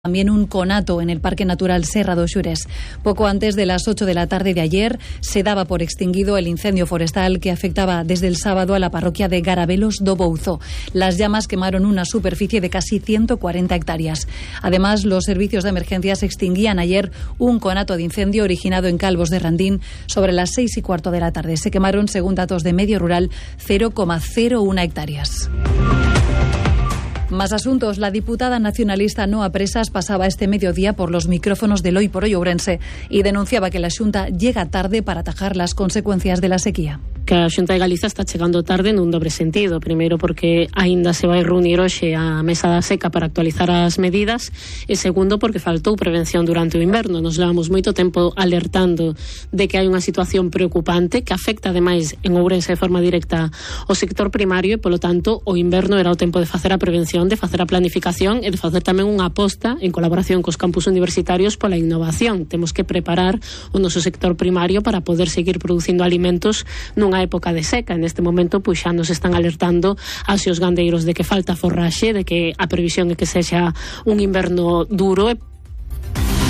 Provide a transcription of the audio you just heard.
También un conato en el Parque Natural Serra do Xures. Poco antes de las 8 de la tarde de ayer se daba por extinguido el incendio forestal que afectaba desde el sábado a la parroquia de Garabelos do Bouzo. Las llamas quemaron una superficie de casi 140 hectáreas. Además, los servicios de emergencias extinguían ayer un conato de incendio originado en Calvos de Randín sobre las 6:15 de la tarde. Se quemaron, según datos de Medio Rural, 0,01 hectáreas. Más asuntos. La diputada nacionalista Noa Presas pasaba este mediodía por los micrófonos del Hoy por Hoy Ourense y denunciaba que la Xunta llega tarde para atajar las consecuencias de la sequía. Que a Xunta de Galiza está chegando tarde nun dobre sentido. Primeiro porque aínda se vai reunir hoxe a mesa da seca para actualizar as medidas e segundo porque faltou prevención durante o inverno. Nos levamos moito tempo alertando de que hai unha situación preocupante que afecta ademais en Ourense de forma directa ao sector primario e polo tanto o inverno era o tempo de facer a prevención, de facer a planificación e de facer tamén unha aposta en colaboración cos campus universitarios pola innovación. Temos que preparar o noso sector primario para poder seguir producindo alimentos nunha época de seca. En este momento pois xa nos están alertando aos gandeiros de que falta forraxe, de que a previsión é que sexa un inverno duro e